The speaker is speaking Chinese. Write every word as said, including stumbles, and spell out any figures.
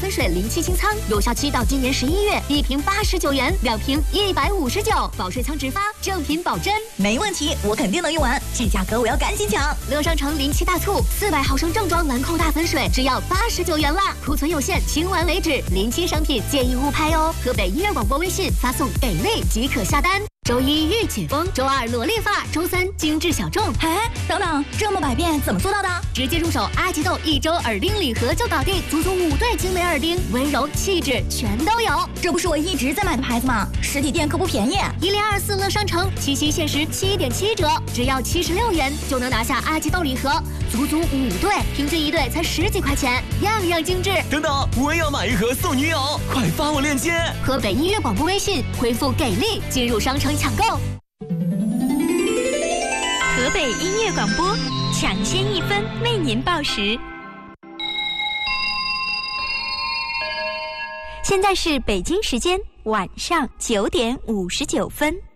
分水零七清仓，有效期到今年十一月，一瓶八十九元，两瓶一百五十九，保税仓直发，正品保真。 没问题，我肯定能用完，这价格我要赶紧抢。 乐商城零七大促，四百毫升正装兰蔻大粉水只要八十九元啦，库存有限，清完为止。零七商品建议勿拍哦。河北音乐广播微信发送给力即可下单。周一御姐风，周二萝莉范，周三精致小众。 哎，等等，这么百变怎么做到的？ 直接入手阿吉豆一周耳钉礼盒就搞定，足足五对精美耳钉，温柔气质全都有。 这不是我一直在买的牌子吗？实体店可不便宜。 一零二四乐商城七夕限时七点七折，只要七十六元就能拿下阿吉豆礼盒，足足五对，平均一对才十几块钱，样样精致。 等等，我也要买一盒送女友，快发我链接。 河北音乐广播微信回复给力进入商城抢购。 河北音乐广播，抢先一分为您报时。现在是北京时间晚上九点五十九分。